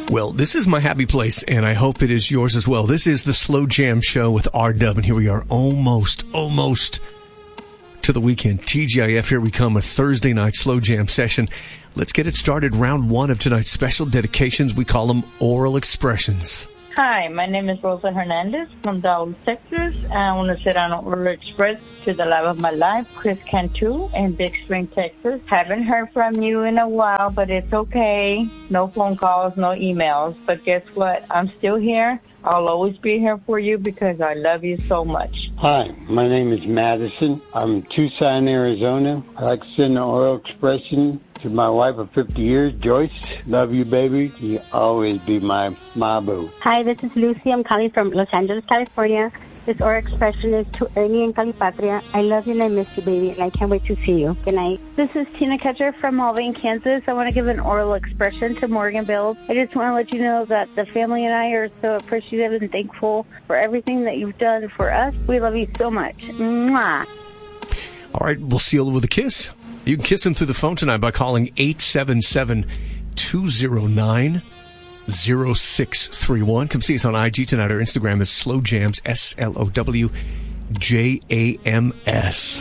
Well, this is my happy place, and I hope it is yours as well. This is the Slow Jam Show with R-Dub, and here we are almost to the weekend. TGIF, here we come, a Thursday night Slow Jam session. Let's get it started. Round one of tonight's special dedications. We call them oral expressions. Hi, my name is Rosa Hernandez from Dallas, Texas. I want to sit on an oral express to the love of my life, Chris Cantu in Big Spring, Texas. Haven't heard from you in a while, but it's okay. No phone calls, no emails. But guess what? I'm still here. I'll always be here for you because I love you so much. Hi, my name is Madison. I'm in Tucson, Arizona. I'd like to send an oral expression to my wife of 50 years, Joyce. Love you, baby. You always be my boo. Hi, this is Lucy. I'm calling from Los Angeles, California. This oral expression is to Ernie and Calipatria. I love you and I miss you, baby, and I can't wait to see you. Good night. This is Tina Ketcher from Mulvane, Kansas. I want to give an oral expression to Morgan Bills. I just want to let you know that the family and I are so appreciative and thankful for everything that you've done for us. We love you so much. Mwah. All right, we'll seal it with a kiss. You can kiss him through the phone tonight by calling 877-209-0631. Come see us on IG tonight. Our Instagram is SlowJams, SLOWJAMS.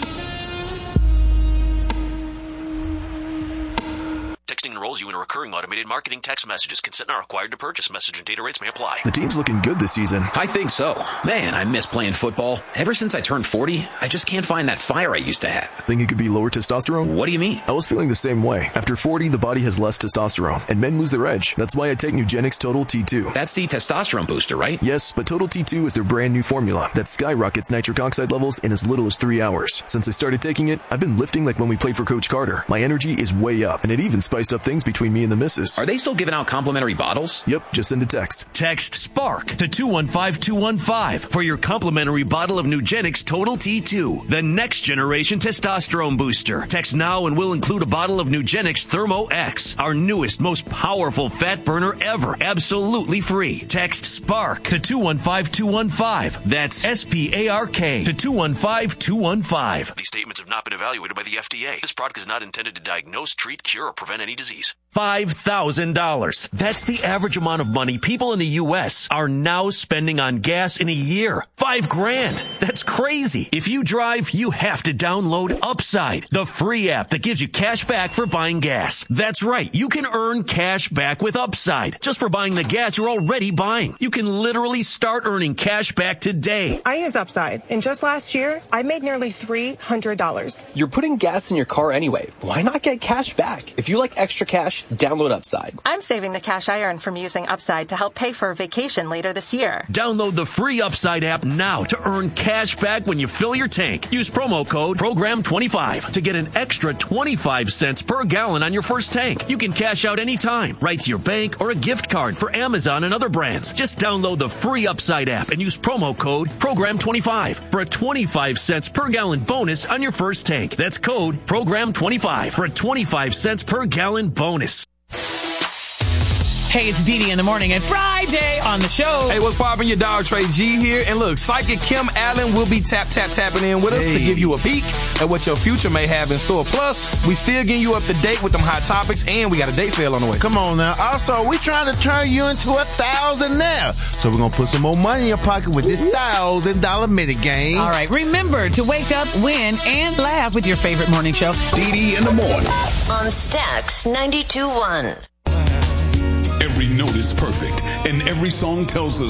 Texting enrolls you in a recurring automated marketing text messages. Consent not required to purchase. Message and data rates may apply. The team's looking good this season. I think so. Man, I miss playing football. Ever since I turned 40, I just can't find that fire I used to have. Think it could be lower testosterone? What do you mean? I was feeling the same way. After 40, the body has less testosterone, and men lose their edge. That's why I take Nugenix Total T2. That's the testosterone booster, right? Yes, but Total T2 is their brand new formula that skyrockets nitric oxide levels in as little as 3 hours. Since I started taking it, I've been lifting like when we played for Coach Carter. My energy is way up, and it even spiced up things between me and the missus. Are they still giving out complimentary bottles? Yep, just send a text. Text SPARK to 215215 for your complimentary bottle of Nugenix Total T2, the next generation testosterone booster. Text now and we'll include a bottle of Nugenix Thermo X, our newest, most powerful fat burner ever, absolutely free. Text SPARK to 215215. That's SPARK to 215215. These statements have not been evaluated by the FDA. This product is not intended to diagnose, treat, cure, or prevent any disease. $5,000. That's the average amount of money people in the U.S. are now spending on gas in a year. $5,000. That's crazy. If you drive, you have to download Upside, the free app that gives you cash back for buying gas. That's right. You can earn cash back with Upside just for buying the gas you're already buying. You can literally start earning cash back today. I use Upside, and just last year, I made nearly $300. You're putting gas in your car anyway. Why not get cash back? If you like extra cash, download Upside. I'm saving the cash I earn from using Upside to help pay for a vacation later this year. Download the free Upside app now to earn cash back when you fill your tank. Use promo code PROGRAM25 to get an extra 25 cents per gallon on your first tank. You can cash out anytime, right to your bank or a gift card for Amazon and other brands. Just download the free Upside app and use promo code PROGRAM25 for a 25 cents per gallon bonus on your first tank. That's code PROGRAM25 for a 25 cents per gallon bonus. Hey, it's Dee Dee in the morning and Friday on the show. Hey, what's poppin'? Your dog Trey G here. And look, psychic Kim Allen will be tapping in with us to give you a peek at what your future may have in store. Plus, we still getting you up to date with them hot topics, and we got a date fail on the way. Come on now. Also, we trying to turn you into $1,000 now. So we're going to put some more money in your pocket with this $1,000 minute game. All right. Remember to wake up, win, and laugh with your favorite morning show. Dee Dee in the morning. On Stax 92.1. Every note is perfect, and every song tells a